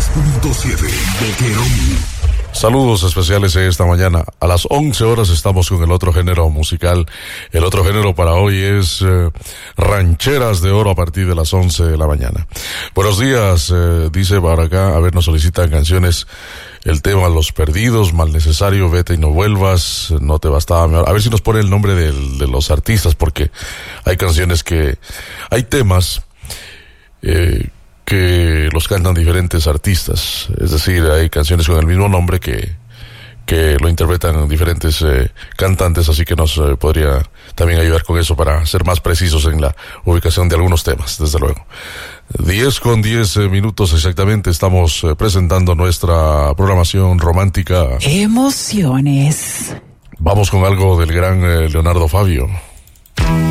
103.7 Boquerón. Saludos especiales esta mañana. A las 11 horas estamos con el otro género musical. El otro género para hoy es rancheras de oro a partir de las 11 de la mañana. Buenos días, dice para acá, a ver, nos solicitan canciones. El tema Los Perdidos, Mal Necesario, Vete y No Vuelvas, No Te Bastaba Mejor. A ver si nos pone el nombre de los artistas, porque hay canciones hay temas que los cantan diferentes artistas. Es decir, hay canciones con el mismo nombre que lo interpretan diferentes cantantes, así que nos podría también ayudar con eso para ser más precisos en la ubicación de algunos temas, desde luego. 10:10 exactamente, estamos presentando nuestra programación romántica. Emociones. Vamos con algo del gran Leonardo Fabio.